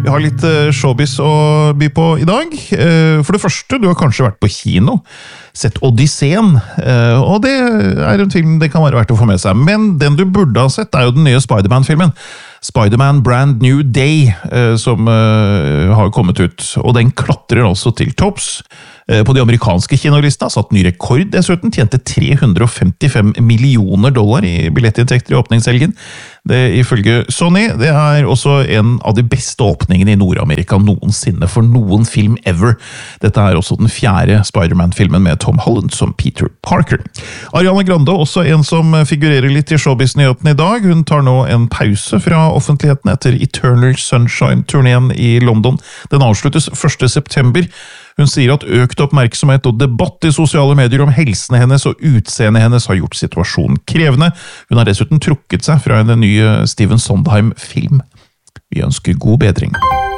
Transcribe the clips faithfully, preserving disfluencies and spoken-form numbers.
Vi har litt showbiz å by på i dag. For det første, du har kanskje vært på kino, sett Odysseen, og det er en film det kan være verdt å få med seg. Men den du burde ha sett er jo den nye Spider-Man-filmen. Spider-Man Brand New Day, som har kommet ut. Og den klatrer også til topps. På de amerikanske kinolistene har satt ny rekord, dessuten tjente tre hundre og femtifem millioner dollar i billettinntekter i åpningshelgen. Det ifølge Sony, det er også en av de beste åpningene i Nord-Amerika noensinne for noen film ever. Dette er også den fjerde Spider-Man-filmen med Tom Holland som Peter Parker. Ariana Grande, også en som figurerer litt i showbiz-nyheten i dag. Hun tar nå en pause fra offentligheten etter Eternal Sunshine-turneen i London. Den avsluttes første september. Hun sier at økt oppmerksomhet og debatt i sosiale medier om helsen hennes og utseendet hennes har gjort situasjonen krevende. Hun har dessuten trukket seg fra en ny Steven Sondheim-film. Vi ønsker god bedring.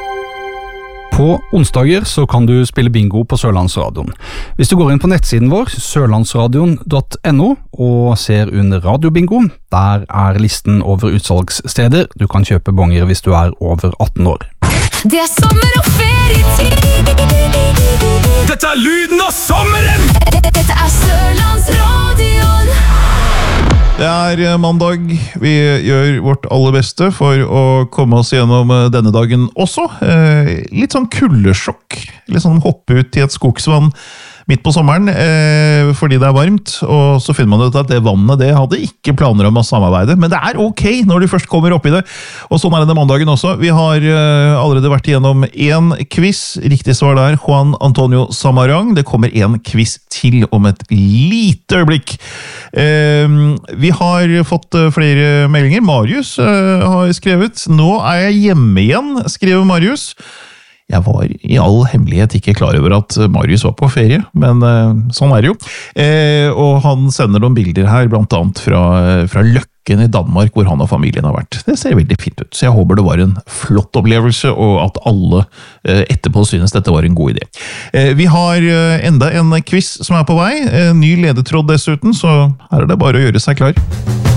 På onsdager så kan du spille bingo på Sørlandsradioen. Hvis du går inn på nettsiden vår, sørlandsradion punktum no, og ser under radiobingo, der er listen over utsalgssteder. Du kan kjøpe bonger hvis du er over atten år. Det er sommer og ferietid. Dette er lyden av sommeren! Dette er Sørlandsradion. Det er mandag. Vi gjør vårt aller beste for å komme oss gjennom denne dagen også. Litt sånn kuldesjokk. Litt sånn hoppe ut i et skogsvann midt på sommeren, eh, fordi det er varmt, og så finner man ut at det vannet det hadde ikke planer om å samarbeide, men det er ok når du først kommer opp i det, og sånn er det mandagen også. Vi har eh, allerede vært igjennom en quiz, riktig svar der, Juan Antonio Samarang. Det kommer en quiz til om et lite øyeblikk. Eh, vi har fått flere meldinger. Marius eh, har skrevet, nå er jeg hjemme igjen, skriver Marius. Jeg var i all hemmelighet ikke klar over at Marius var på ferie, men eh, sånn er det jo. Eh, og han sender noen bilder her, blant annet fra, fra Løkken i Danmark, hvor han og familien har vært. Det ser veldig fint ut, så jeg håper det var en flott opplevelse, og at alle eh, etterpå synes dette var en god idé. Eh, vi har eh, enda en quiz som er på vei, en ny ledetråd dessuten, så her er det bare å gjøre seg klar.